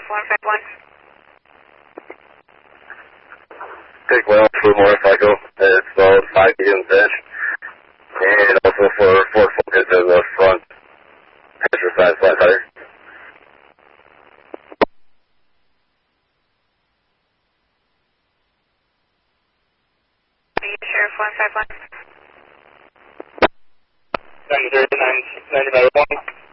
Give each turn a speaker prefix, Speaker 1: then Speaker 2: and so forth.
Speaker 1: Sheriff 151.
Speaker 2: Take well for motorcycle. It's about 5 medium dash. And also for Ford Focus in the front. Passenger side flat tire.
Speaker 1: Sheriff 151.
Speaker 2: 909, 90 by 1.